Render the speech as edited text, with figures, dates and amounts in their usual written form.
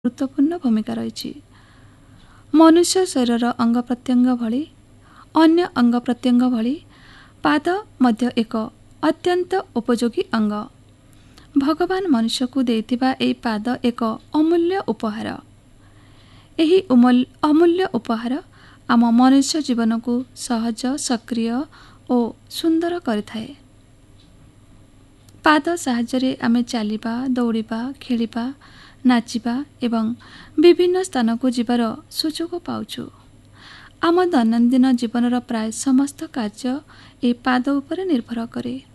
ଗୁରୁତ୍ୱପୂର୍ଣ୍ଣ ଭୂମିକା ରହିଛି। ମନୁଷ୍ୟ ଶରୀରର ଅଙ୍ଗ ପ୍ରତ୍ୟଙ୍ଗ ଭଳି ଅନ୍ୟ ଅଙ୍ଗ ପ୍ରତ୍ୟଙ୍ଗ ଭଳି ପାଦ ମଧ୍ୟ ଏକ ଅତ୍ୟନ୍ତ ଉପଯୋଗୀ ଅଙ୍ଗ। ଭଗବାନ ମନୁଷ୍ୟକୁ ଦେଇଥିବା ଏହି ପାଦ ଏକ ଅମୂଲ୍ୟ ଉପହାର। ଏହି ଅମୂଲ୍ୟ ଉପହାର ଆମ ମନୁଷ୍ୟ ଜୀବନକୁ ସହଜ, ସକ୍ରିୟ ଓ ସୁନ୍ଦର କରିଥାଏ। ପାଦ ସାହାଯ୍ୟରେ ଆମେ ଚାଲିବା, ଦୌଡ଼ିବା, ଖେଳିବା, ନାଚିବା ଏବଂ ବିଭିନ୍ନ ସ୍ଥାନକୁ ଯିବାର ସୁଯୋଗ ପାଉଛୁ। ଆମ ଦୈନନ୍ଦିନ ଜୀବନର ପ୍ରାୟ ସମସ୍ତ କାର୍ଯ୍ୟ ଏହି ପାଦ ଉପରେ ନିର୍ଭର କରେ।